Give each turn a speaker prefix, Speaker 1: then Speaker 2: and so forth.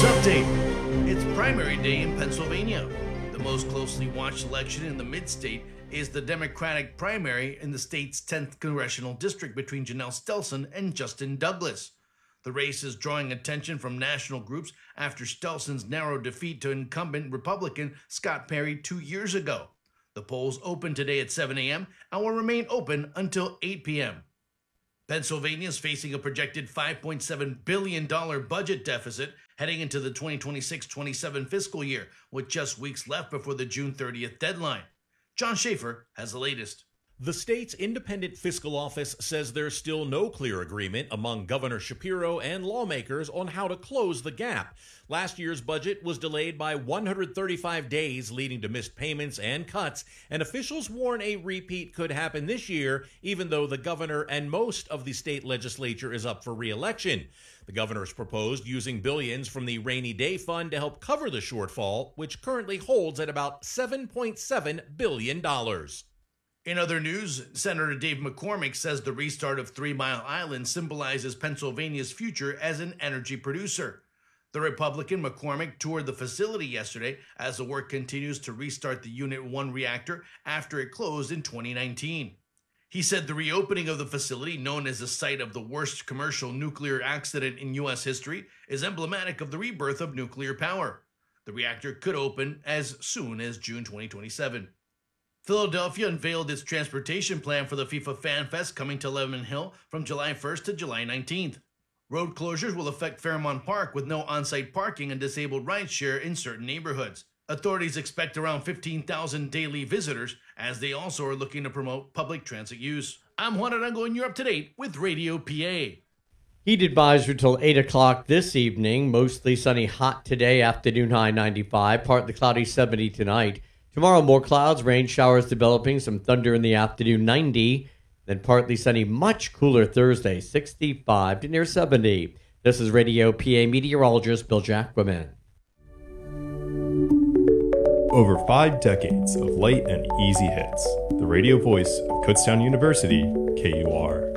Speaker 1: Update. It's primary day in Pennsylvania. The most closely watched election in the mid-state is the Democratic primary in the state's 10th congressional district between Janelle Stelson and Justin Douglas. The race is drawing attention from national groups after Stelson's narrow defeat to incumbent Republican Scott Perry 2 years ago. The polls open today at 7 a.m. and will remain open until 8 p.m. Pennsylvania is facing a projected $5.7 billion budget deficit heading into the 2026-27 fiscal year, with just weeks left before the June 30th deadline. John Schaefer has the latest.
Speaker 2: The state's independent fiscal office says there's still no clear agreement among Governor Shapiro and lawmakers on how to close the gap. Last year's budget was delayed by 135 days, leading to missed payments and cuts, and officials warn a repeat could happen this year, even though the governor and most of the state legislature is up for re-election. The governor's proposed using billions from the Rainy Day Fund to help cover the shortfall, which currently holds at about $7.7 billion.
Speaker 1: In other news, Senator Dave McCormick says the restart of 3 Mile Island symbolizes Pennsylvania's future as an energy producer. The Republican McCormick toured the facility yesterday as the work continues to restart the Unit 1 reactor after it closed in 2019. He said the reopening of the facility, known as the site of the worst commercial nuclear accident in U.S. history, is emblematic of the rebirth of nuclear power. The reactor could open as soon as June 2027. Philadelphia unveiled its transportation plan for the FIFA Fan Fest coming to Lemon Hill from July 1st to July 19th. Road closures will affect Fairmount Park with no on-site parking and disabled rideshare in certain neighborhoods. Authorities expect around 15,000 daily visitors, as they also are looking to promote public transit use. I'm Juan Arango, and you're up to date with Radio PA.
Speaker 3: Heat advisory till 8 o'clock this evening. Mostly sunny, hot today. Afternoon high 95. Partly cloudy 70 tonight. Tomorrow, more clouds, rain showers developing, some thunder in the afternoon, 90. Then partly sunny, much cooler Thursday, 65 to near 70. This is Radio PA meteorologist Bill Jacquemin.
Speaker 4: Over 5 decades of light and easy hits. The radio voice of Kutztown University, KUR.